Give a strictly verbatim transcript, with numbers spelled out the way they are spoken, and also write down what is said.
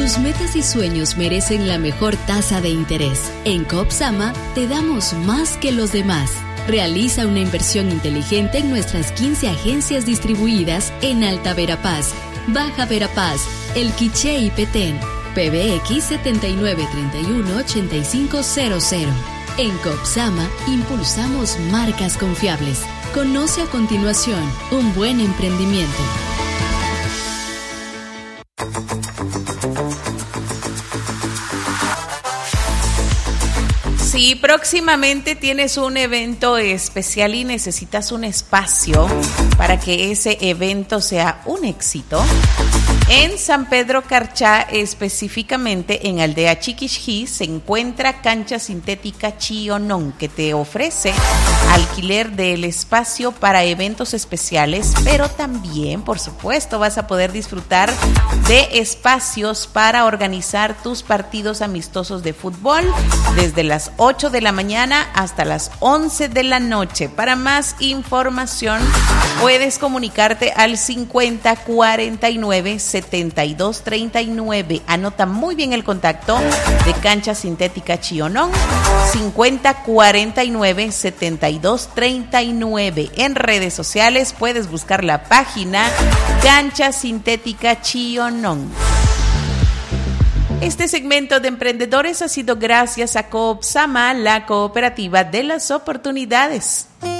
Tus metas y sueños merecen la mejor tasa de interés. En Coop Sama te damos más que los demás. Realiza una inversión inteligente en nuestras quince agencias distribuidas en Alta Verapaz, Baja Verapaz, El Quiché y Petén. P B X setenta y nueve treinta y uno ochenta y cinco cero cero. En Coop Sama impulsamos marcas confiables. Conoce a continuación un buen emprendimiento. Si próximamente tienes un evento especial y necesitas un espacio para que ese evento sea un éxito, en San Pedro Carchá, específicamente en Aldea Chiquixjí, se encuentra Cancha Sintética Chionón, que te ofrece alquiler del espacio para eventos especiales, pero también, por supuesto, vas a poder disfrutar de espacios para organizar tus partidos amistosos de fútbol desde las ocho de la mañana hasta las once de la noche. Para más información, puedes comunicarte al cincuenta cuarenta y nueve setenta y dos treinta y nueve. Anota muy bien el contacto de Cancha Sintética Chionón, cincuenta cuarenta y nueve setenta y dos treinta y nueve. En redes sociales puedes buscar la página Cancha Sintética Chionón. Este segmento de emprendedores ha sido gracias a Coop Sama, la cooperativa de las oportunidades.